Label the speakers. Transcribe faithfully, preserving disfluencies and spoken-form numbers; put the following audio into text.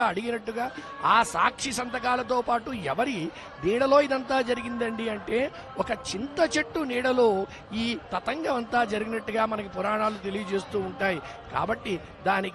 Speaker 1: అడిగినట్టుగా ఆ సాక్షి సంతకాలతో పాటు ఎవరి నీడలో ఇదంతా జరిగిందండి అంటే ఒక చింత చెట్టు నీడలో ఈ తతంగం అంతా జరిగినట్టుగా మనకి పురాణాలు తెలియజేస్తూ ఉంటాయి. కాబట్టి దానికి